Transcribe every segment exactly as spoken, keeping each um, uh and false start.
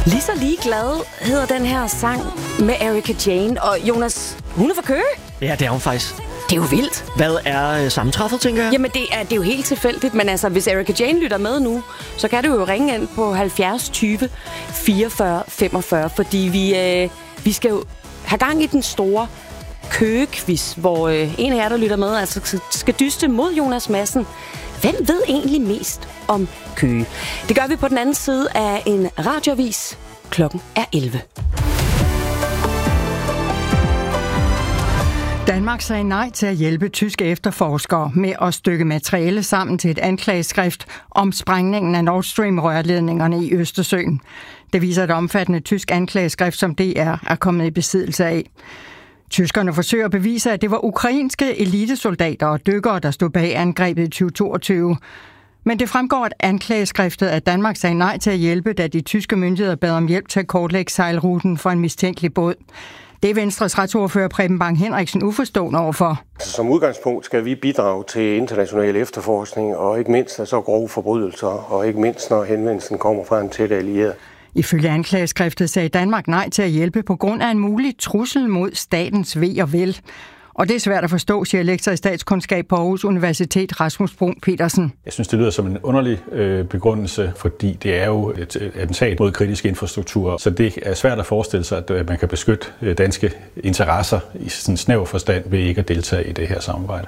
Lige så ligeglad hedder den her sang med Erika Jane. Og Jonas, hun er fra Køge. Ja, det er hun faktisk. Det er jo vildt. Hvad er sammentræffet, tænker jeg? Jamen, det er, det er jo helt tilfældigt. Men altså, hvis Erika Jane lytter med nu, så kan du jo ringe ind på halvfjerds tyve fireogfyrre femogfyrre. Fordi vi, øh, vi skal jo have gang i den store Køge-quiz, hvor øh, en af jer, der lytter med, altså skal dyste mod Jonas Madsen. Hvem ved egentlig mest om Køge? Det gør vi på den anden side af en radioavis. Klokken er elleve. Danmark sagde nej til at hjælpe tyske efterforskere med at stykke materiale sammen til et anklageskrift om sprængningen af Nord Stream-rørledningerne i Østersøen. Det viser et omfattende tysk anklageskrift, som D R er kommet i besiddelse af. Tyskerne forsøger at bevise, at det var ukrainske elitesoldater og dykkere, der stod bag angrebet i tyve toogtyve. Men det fremgår, at anklageskriftet, at Danmark sagde nej til at hjælpe, da de tyske myndigheder bad om hjælp til at kortlægge sejlruten for en mistænkelig båd. Det er Venstres retsordfører Preben Bang Henriksen uforstående overfor. Som udgangspunkt skal vi bidrage til international efterforskning, og ikke mindst af så grove forbrydelser, og ikke mindst når henvendelsen kommer fra en tæt allieret. Ifølge anklageskriftet sagde Danmark nej til at hjælpe på grund af en mulig trussel mod statens ve og vel. Og det er svært at forstå, siger lektor i statskundskab på Aarhus Universitet Rasmus Brun Petersen. Jeg synes, det lyder som en underlig øh, begrundelse, fordi det er jo et, et attentat mod kritisk infrastruktur. Så det er svært at forestille sig, at man kan beskytte danske interesser i sådan snæver forstand ved ikke at deltage i det her samarbejde.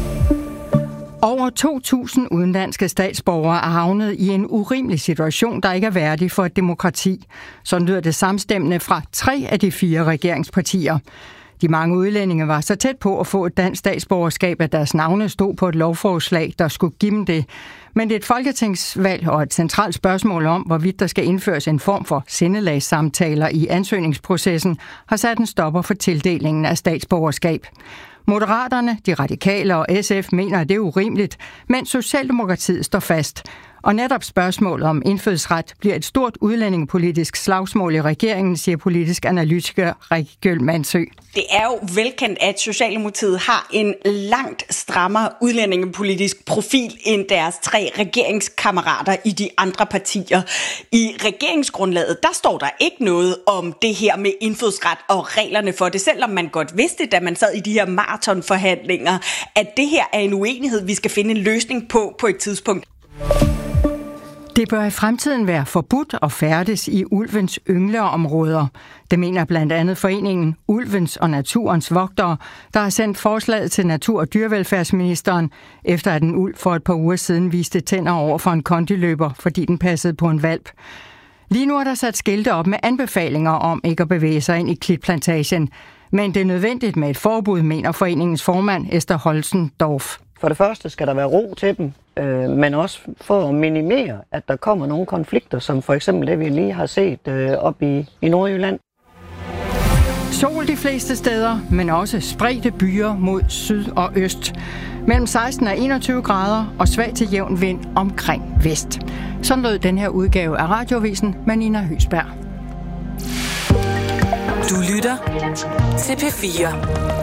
Over to tusind udenlandske statsborgere er havnet i en urimelig situation, der ikke er værdig for et demokrati. Sådan lyder det samstemmende fra tre af de fire regeringspartier. De mange udlændinge var så tæt på at få et dansk statsborgerskab, at deres navne stod på et lovforslag, der skulle give dem det. Men det er et folketingsvalg og et centralt spørgsmål om, hvorvidt der skal indføres en form for sindelagssamtaler i ansøgningsprocessen, har sat en stopper for tildelingen af statsborgerskab. Moderaterne, de radikale og S F mener, at det er urimeligt, mens Socialdemokratiet står fast. Og netop spørgsmålet om indfødsret bliver et stort udlændingepolitisk slagsmål i regeringen, siger politisk analytiker Rikke Gjøl-Mandsø. Det er jo velkendt, at Socialdemokratiet har en langt strammere udlændingepolitisk profil end deres tre regeringskammerater i de andre partier. I regeringsgrundlaget, der står der ikke noget om det her med indfødsret og reglerne for det, selvom man godt vidste, da man sad i de her maratonforhandlinger, at det her er en uenighed, vi skal finde en løsning på på et tidspunkt. Det bør i fremtiden være forbudt at færdes i ulvens yngleområder. Det mener blandt andet foreningen Ulvens og Naturens Vogtere, der har sendt forslaget til natur- og dyrevelfærdsministeren, efter at en ulv for et par uger siden viste tænder over for en kondiløber, fordi den passede på en hvalp. Lige nu er der sat skilte op med anbefalinger om ikke at bevæge sig ind i klitplantagen. Men det er nødvendigt med et forbud, mener foreningens formand Esther Holzendorf. For det første skal der være ro til dem, øh, men også for at minimere, at der kommer nogle konflikter, som for eksempel det, vi lige har set øh, op i, i Nordjylland. Sol de fleste steder, men også spredte byer mod syd og øst. Mellem seksten og enogtyve grader og svag til jævn vind omkring vest. Sådan lød den her udgave af Radioavisen med Nina Høsberg. Du lytter til P fire.